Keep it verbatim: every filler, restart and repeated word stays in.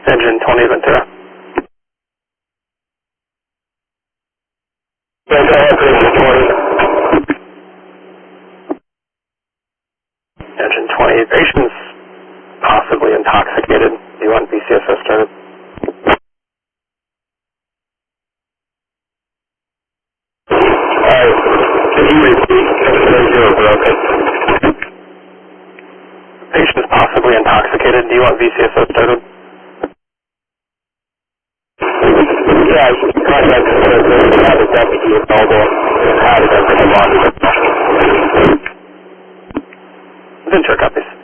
Engine twenty Ventura. Engine twenty, patient's possibly intoxicated. Do you want B C S S started? Alright, can you repeat? Okay. Patient is possibly intoxicated. Do you want V C S S started? Yeah, I should contact the surgeon and have the deputy available and how to come on. Ventura copies.